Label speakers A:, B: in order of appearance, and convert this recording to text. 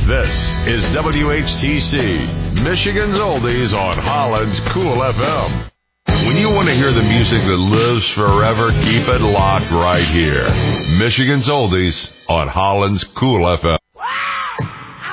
A: This is WHTC, Michigan's Oldies on Holland's Cool FM. When you want to hear the music that lives forever, keep it locked right here. Michigan's Oldies on Holland's Cool FM.